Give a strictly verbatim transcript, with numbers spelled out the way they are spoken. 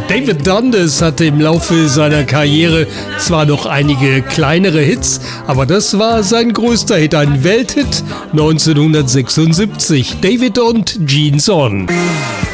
David Dundas hatte im Laufe seiner Karriere zwar noch einige kleinere Hits, aber das war sein größter Hit, ein Welthit neunzehnhundertsechsundsiebzig. David und Jeans On.